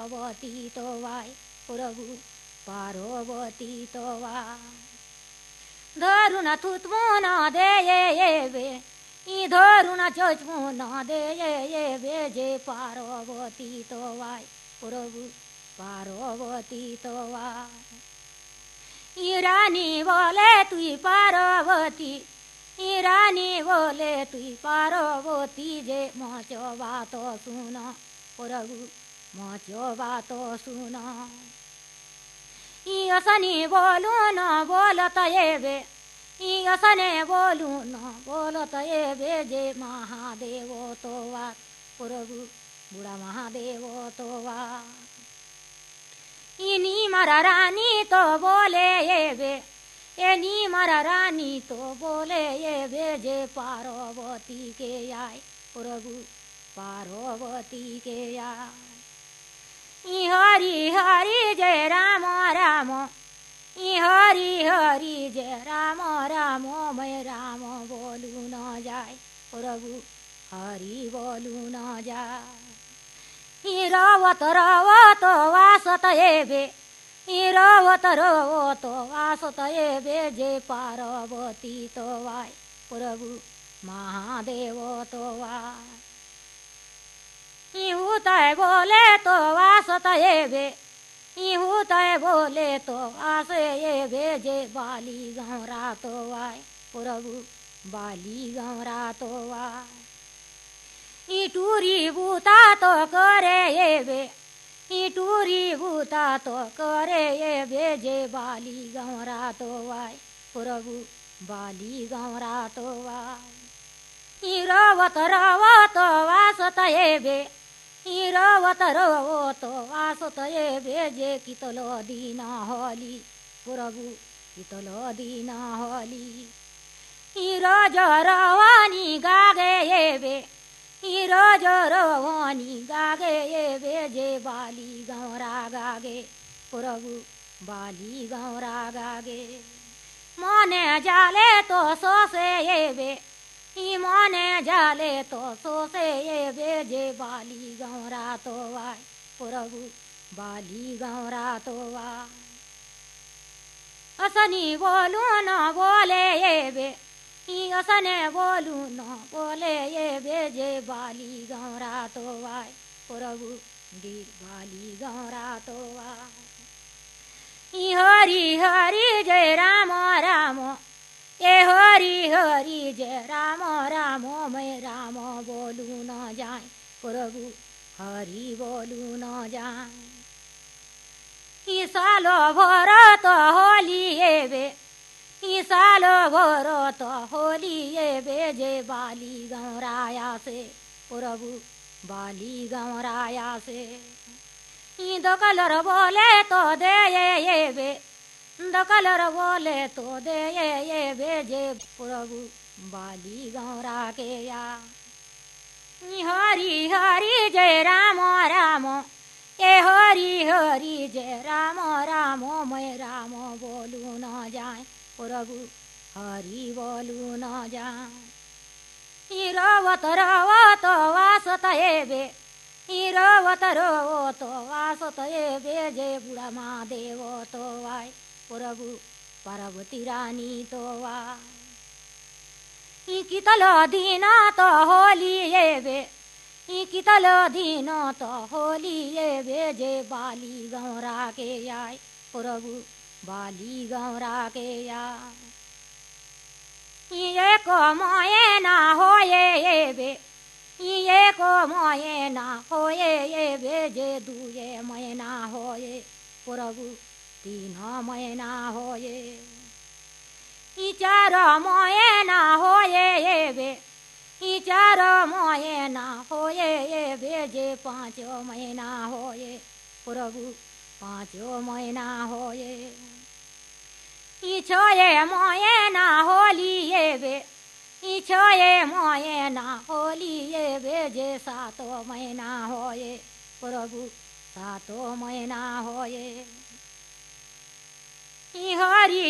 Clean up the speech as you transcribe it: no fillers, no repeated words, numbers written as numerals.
पार्वती तो वाय प्रभु पार्वती तो वाय धरुण थुत्मुन दे ये बे ई धरुण चोचमुन दे ये बे जे पार्वती तो वाय प्रभु पार्वती तो वाय ई रानी बोले तुई पार्वती ई रानी बोले तुई पार्वती जे मचो बातो सुन प्रभु मचो बातो सुन ई असनी बोलू न बोलत ये ई असने बोलू न बोलत ये जे महादेव तो वात प्रभु बुढ़ा महादेव तो वात ई नीमर रानी तो बोले ये नीमर रानी तो बोले ये जे पार्वती के आय प्रभु पार्वती के आय ई हरि हरि जय राम राम ई हरि हरि जय राम राम मैं राम बोलू न जाय प्रभु हरि बोलू न जाय ई रवत रवत वासत ये ई रवत रवत वासत ये जे पार्वती तो वाय प्रभु महादेव तो वाय इहू तय बोले तो वासत ये इहू तय बोले तो वास ये जे बाली गौरा तो वाय प्रभु बाली गौरा तो वाय ई टूरी बूता तो करे ये ई टूरी बूता तो करे ये जे बाली गौरा तो वाय प्रभु बाली गौरा तो वाय ई रवत रवत वासत ये ई रवत रवत वासत ये जे कितलो दीन होली प्रभु कितलो दीन होली ई रज रवानी गागे ये ई रज रवानी गागे ये जे बाली गौरा गागे प्रभु बाली गौरा गागे मने जाले तो सोसे ये ई मने जाले तो सोसे ये जे बाली गौरा तो वाय प्रभु बाली गौरा तो वाय असनी बोलू न बोले ये ई असने बोलू न बोले ये जे बाली गौरा तो वाय प्रभु दी बाली गौरा तो वाय ई हरि हरि जय राम राम ए हरि हरि जय राम राम मैं राम बोलू न जाय प्रभु हरि बोलू न जाय ई सालो भर तो होली ये ई सालो भर तो होली ये जे बाली गौराया से प्रभु बाली गौराया से ई दो कलर बोले तो दे ये द कलर बोले तो दे ये जे प्रभु बाली गौरा के या हरि हरि जय राम राम ए हरि हरि जय राम राम मैं राम बोलू न जाय प्रभु हरि बोलू न जाय ई रवत रवत वासत ये ई रवत रवत वासत ये जे बुढ़ा महादेव तो वाय प्रभु पार्वती रानी तो वाय ई कितलो दीन तो होली ये ई कितलो दीन तो होली ये जे बाली गौरा के आय प्रभु बाली गौरा के आय ई एक मोये ना होये ये ई एक मोये ना होये ये जे दुए महीना होये प्रभु तीन महीना होये ई चार महीना होये ये ई चार महीना होये ये जे 5 महीना होये प्रभु 5 महीना होये ई 6 महीना होली ये ई 6 महीना होली ये जे 7 महीना होये प्रभु 7 महीना होये ई हरि